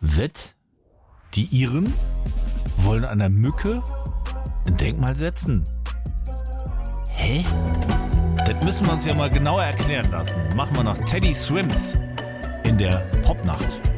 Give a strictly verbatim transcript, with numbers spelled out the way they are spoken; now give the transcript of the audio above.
Wett? Die Iren wollen einer Mücke ein Denkmal setzen? Hä? Das müssen wir uns ja mal genauer erklären lassen. Machen wir nach Teddy Swims in der Popnacht.